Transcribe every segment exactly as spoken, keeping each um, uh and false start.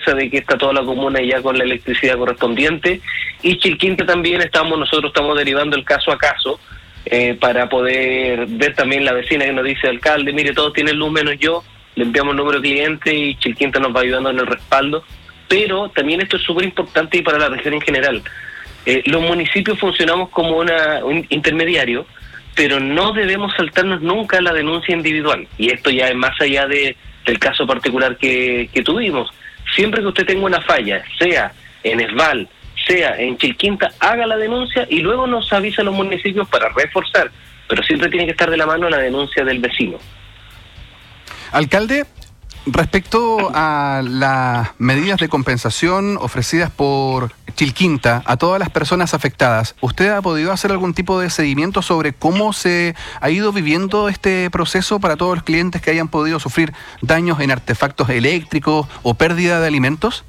certeza de que está toda la comuna ya con la electricidad correspondiente. Y Chilquinta también estamos, nosotros estamos derivando el caso a caso eh, para poder ver también la vecina que nos dice, alcalde, mire, todos tienen luz menos yo, le enviamos el número de cliente y Chilquinta nos va ayudando en el respaldo. Pero también esto es súper importante y para la región en general. Eh, los municipios funcionamos como una, un intermediario, pero no debemos saltarnos nunca la denuncia individual. Y esto ya es más allá de, del caso particular que, que tuvimos. Siempre que usted tenga una falla, sea en Esval, sea en Chilquinta, haga la denuncia y luego nos avisa a los municipios para reforzar. Pero siempre tiene que estar de la mano la denuncia del vecino. Alcalde, respecto a las medidas de compensación ofrecidas por Chilquinta a todas las personas afectadas, ¿usted ha podido hacer algún tipo de seguimiento sobre cómo se ha ido viviendo este proceso para todos los clientes que hayan podido sufrir daños en artefactos eléctricos o pérdida de alimentos?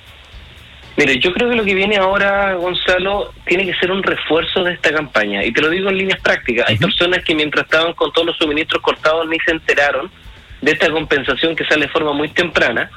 Mire, yo creo que lo que viene ahora, Gonzalo, tiene que ser un refuerzo de esta campaña. Y te lo digo en líneas prácticas. Hay personas que mientras estaban con todos los suministros cortados ni se enteraron de esta compensación que sale de forma muy temprana,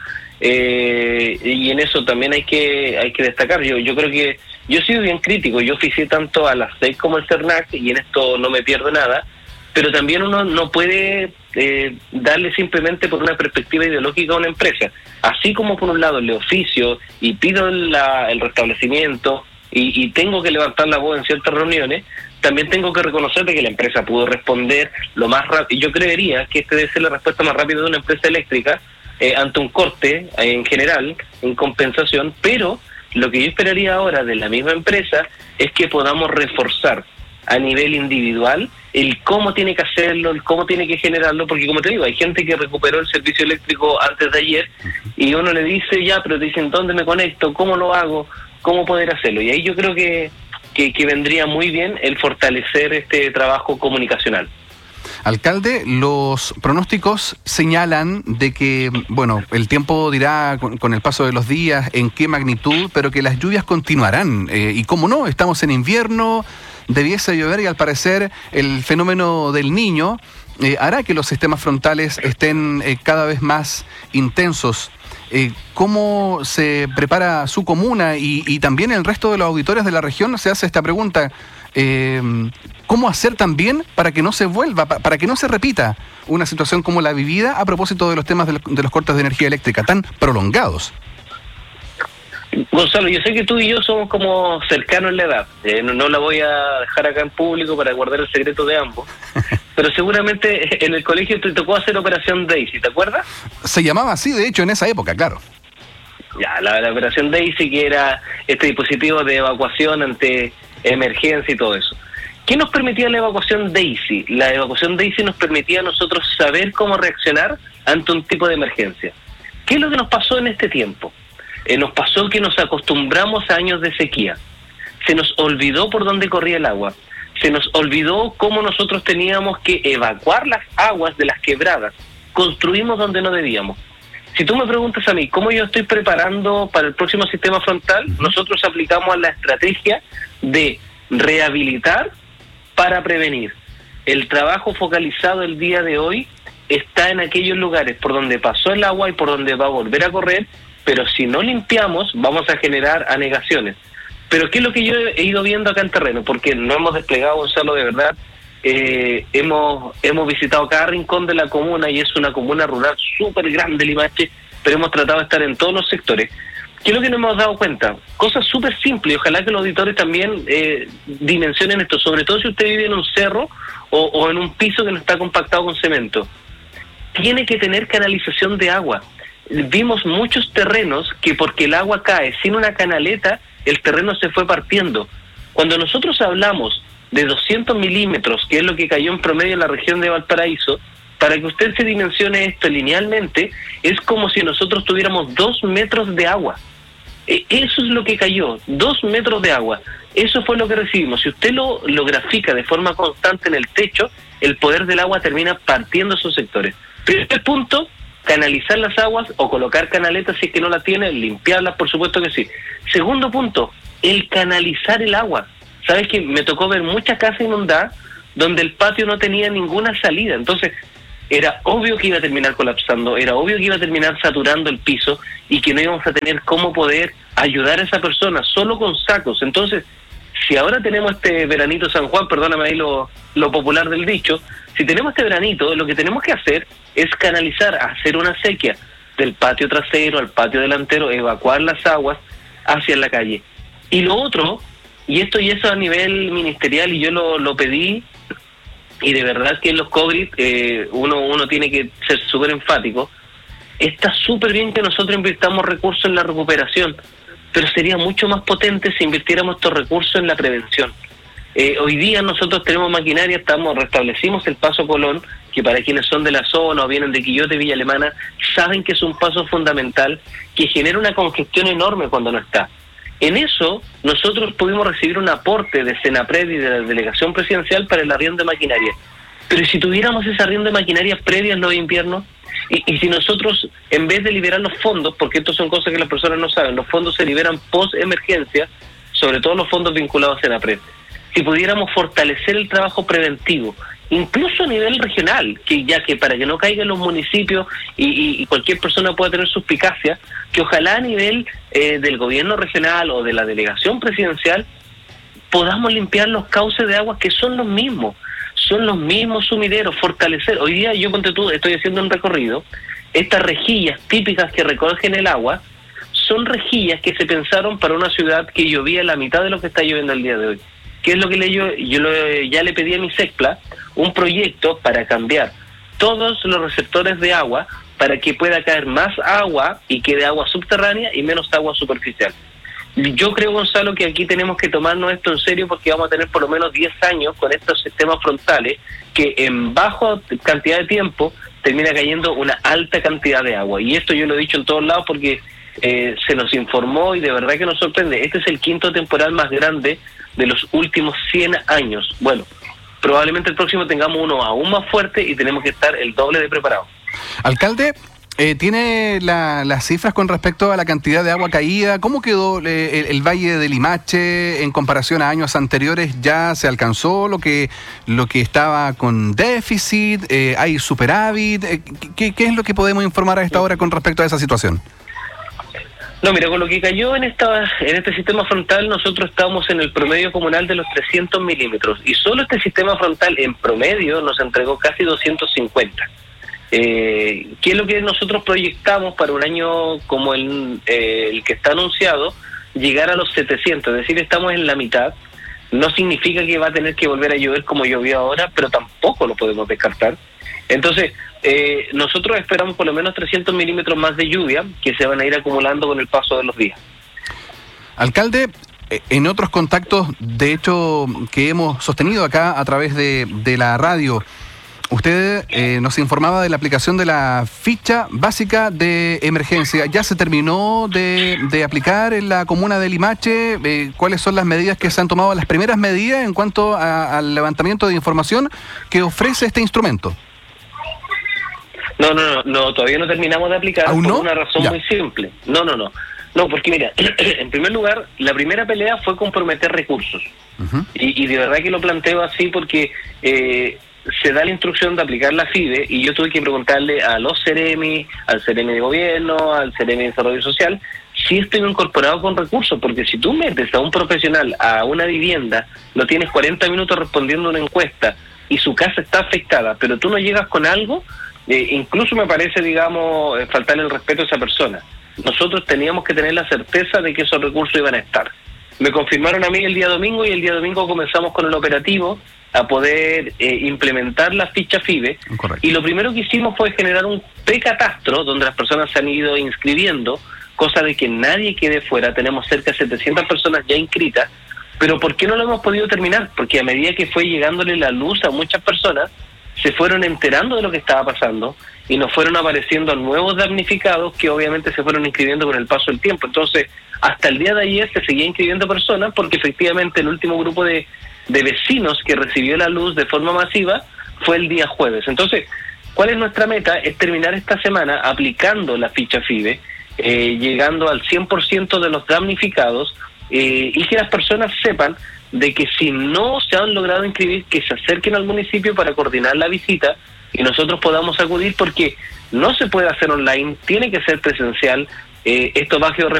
eh, y en eso también hay que hay que destacar. Yo yo creo que yo he sido bien crítico, yo oficié tanto a las seis como al CERNAC y en esto no me pierdo nada, pero también uno no puede eh, darle simplemente por una perspectiva ideológica a una empresa. Así como por un lado le oficio y pido la, el restablecimiento y, y tengo que levantar la voz en ciertas reuniones, también tengo que reconocer de que la empresa pudo responder lo más rápido. Yo creería que esta debe ser la respuesta más rápida de una empresa eléctrica eh, ante un corte eh, en general, en compensación, pero lo que yo esperaría ahora de la misma empresa es que podamos reforzar a nivel individual el cómo tiene que hacerlo, el cómo tiene que generarlo, porque como te digo, hay gente que recuperó el servicio eléctrico antes de ayer y uno le dice, ya, pero te dicen, ¿dónde me conecto? ¿Cómo lo hago? ¿Cómo poder hacerlo? Y ahí yo creo que Que, que vendría muy bien el fortalecer este trabajo comunicacional. Alcalde, los pronósticos señalan de que, bueno, el tiempo dirá con, con el paso de los días en qué magnitud, pero que las lluvias continuarán. Eh, y cómo no, estamos en invierno, debiese llover y al parecer el fenómeno del Niño eh, hará que los sistemas frontales estén eh, cada vez más intensos. Eh, ¿Cómo se prepara su comuna y, y también el resto de los auditores de la región? Se hace esta pregunta, eh, ¿cómo hacer también para que no se vuelva, para, para que no se repita una situación como la vivida a propósito de los temas de los, de los cortes de energía eléctrica tan prolongados? Gonzalo, yo sé que tú y yo somos como cercanos en la edad, eh, no, no la voy a dejar acá en público para guardar el secreto de ambos, pero seguramente en el colegio te tocó hacer Operación Daisy, ¿te acuerdas? Se llamaba así, de hecho, en esa época, claro. Ya, la, la Operación Daisy, que era este dispositivo de evacuación ante emergencia y todo eso. ¿Qué nos permitía la evacuación Daisy? La evacuación Daisy nos permitía a nosotros saber cómo reaccionar ante un tipo de emergencia. ¿Qué es lo que nos pasó en este tiempo? Eh, nos pasó que nos acostumbramos a años de sequía. Se nos olvidó por dónde corría el agua. Se nos olvidó cómo nosotros teníamos que evacuar las aguas de las quebradas. Construimos donde no debíamos. Si tú me preguntas a mí cómo yo estoy preparando para el próximo sistema frontal, nosotros aplicamos la estrategia de rehabilitar para prevenir. El trabajo focalizado el día de hoy está en aquellos lugares por donde pasó el agua y por donde va a volver a correr, pero si no limpiamos vamos a generar anegaciones. Pero ¿qué es lo que yo he ido viendo acá en terreno? Porque no hemos desplegado, Gonzalo, de verdad, eh, hemos hemos visitado cada rincón de la comuna y es una comuna rural súper grande, Limache, pero hemos tratado de estar en todos los sectores. ¿Qué es lo que nos hemos dado cuenta? Cosas súper simples, y ojalá que los auditores también eh, dimensionen esto, sobre todo si usted vive en un cerro o, o en un piso que no está compactado con cemento. Tiene que tener canalización de agua. Vimos muchos terrenos que porque el agua cae sin una canaleta, el terreno se fue partiendo. Cuando nosotros hablamos de doscientos milímetros, que es lo que cayó en promedio en la región de Valparaíso, para que usted se dimensione esto linealmente, es como si nosotros tuviéramos dos metros de agua. Eso es lo que cayó, dos metros de agua. Eso fue lo que recibimos. Si usted lo, lo grafica de forma constante en el techo, el poder del agua termina partiendo esos sectores. Primer punto, canalizar las aguas o colocar canaletas si es que no la tiene, limpiarlas, por supuesto que sí. Segundo punto, el canalizar el agua. Sabes que me tocó ver muchas casas inundadas donde el patio no tenía ninguna salida. Entonces, era obvio que iba a terminar colapsando, era obvio que iba a terminar saturando el piso y que no íbamos a tener cómo poder ayudar a esa persona, solo con sacos. Entonces, si ahora tenemos este veranito San Juan, perdóname ahí lo, lo popular del dicho, si tenemos este veranito, lo que tenemos que hacer es canalizar, hacer una sequía del patio trasero al patio delantero, evacuar las aguas hacia la calle. Y lo otro, y esto y eso a nivel ministerial, y yo lo, lo pedí, y de verdad que en los COVID eh, uno, uno tiene que ser súper enfático, está súper bien que nosotros invirtamos recursos en la recuperación, pero sería mucho más potente si invirtiéramos estos recursos en la prevención. Eh, hoy día nosotros tenemos maquinaria, estamos restablecimos el Paso Colón, que para quienes son de la zona o vienen de Quillote, Villa Alemana, saben que es un paso fundamental que genera una congestión enorme cuando no está. En eso, nosotros pudimos recibir un aporte de Senapred y de la Delegación Presidencial para el arriendo de maquinaria. Pero si tuviéramos ese arriendo de maquinaria previa al nuevo invierno, y, y si nosotros, en vez de liberar los fondos, porque esto son cosas que las personas no saben, los fondos se liberan post-emergencia, sobre todo los fondos vinculados a Senapred. Si pudiéramos fortalecer el trabajo preventivo, incluso a nivel regional, que ya que para que no caigan los municipios y, y, y cualquier persona pueda tener suspicacia, que ojalá a nivel eh, del gobierno regional o de la delegación presidencial podamos limpiar los cauces de agua que son los mismos, son los mismos sumideros, fortalecer. Hoy día yo, ponte tú, estoy haciendo un recorrido, estas rejillas típicas que recogen el agua, son rejillas que se pensaron para una ciudad que llovía la mitad de lo que está lloviendo el día de hoy. ¿Qué es lo que le, yo, yo lo, ya le pedí a mi SECPLA? Un proyecto para cambiar todos los receptores de agua para que pueda caer más agua y quede agua subterránea y menos agua superficial. Yo creo, Gonzalo, que aquí tenemos que tomarnos esto en serio porque vamos a tener por lo menos diez años con estos sistemas frontales que en baja cantidad de tiempo termina cayendo una alta cantidad de agua. Y esto yo lo he dicho en todos lados porque eh, se nos informó y de verdad que nos sorprende. Este es el quinto temporal más grande de los últimos cien años. Bueno, probablemente el próximo tengamos uno aún más fuerte y tenemos que estar el doble de preparados. Alcalde, eh, ¿tiene la, las cifras con respecto a la cantidad de agua caída? ¿Cómo quedó eh, el, el Valle de Limache en comparación a años anteriores? ¿Ya se alcanzó lo que lo que estaba con déficit? Eh, ¿Hay superávit? Eh, ¿qué, ¿Qué es lo que podemos informar a esta hora con respecto a esa situación? No, mira, con lo que cayó en esta en este sistema frontal, nosotros estábamos en el promedio comunal de los trescientos milímetros y solo este sistema frontal en promedio nos entregó casi doscientos cincuenta. Eh, ¿Qué es lo que nosotros proyectamos para un año como el, eh, el que está anunciado? Llegar a los setecientos, es decir, estamos en la mitad. No significa que va a tener que volver a llover como llovió ahora, pero tampoco lo podemos descartar. Entonces, eh, nosotros esperamos por lo menos trescientos milímetros más de lluvia que se van a ir acumulando con el paso de los días. Alcalde, en otros contactos, de hecho, que hemos sostenido acá a través de, de la radio, usted eh, nos informaba de la aplicación de la ficha básica de emergencia. ¿Ya se terminó de, de aplicar en la comuna de Limache? Eh, ¿Cuáles son las medidas que se han tomado, las primeras medidas en cuanto a, al levantamiento de información que ofrece este instrumento? No, no, no, no, todavía no terminamos de aplicar por no? una razón ya. muy simple. No, no, no. No, porque mira, en primer lugar, la primera pelea fue comprometer recursos. Uh-huh. y, y de verdad que lo planteo así porque eh, se da la instrucción de aplicar la FIDE y yo tuve que preguntarle a los CEREMI, al CEREMI de Gobierno, al CEREMI de Desarrollo Social, si estoy incorporado con recursos, porque si tú metes a un profesional a una vivienda, lo tienes cuarenta minutos respondiendo una encuesta y su casa está afectada, pero tú no llegas con algo, eh, incluso me parece, digamos, eh, faltarle el respeto a esa persona. Nosotros teníamos que tener la certeza de que esos recursos iban a estar. Me confirmaron a mí el día domingo y el día domingo comenzamos con el operativo a poder eh, implementar la ficha FIBE. Correcto. Y lo primero que hicimos fue generar un precatastro donde las personas se han ido inscribiendo, cosa de que nadie quede fuera. Tenemos cerca de setecientas personas ya inscritas, pero ¿por qué no lo hemos podido terminar? Porque a medida que fue llegándole la luz a muchas personas, se fueron enterando de lo que estaba pasando y nos fueron apareciendo nuevos damnificados que obviamente se fueron inscribiendo con el paso del tiempo. Entonces, hasta el día de ayer se seguía inscribiendo personas porque efectivamente el último grupo de, de vecinos que recibió la luz de forma masiva fue el día jueves. Entonces, ¿cuál es nuestra meta? Es terminar esta semana aplicando la ficha FIBE, eh, llegando al cien por ciento de los damnificados eh, y que las personas sepan de que si no se han logrado inscribir, que se acerquen al municipio para coordinar la visita, y nosotros podamos acudir, porque no se puede hacer online, tiene que ser presencial. Eh, esto va a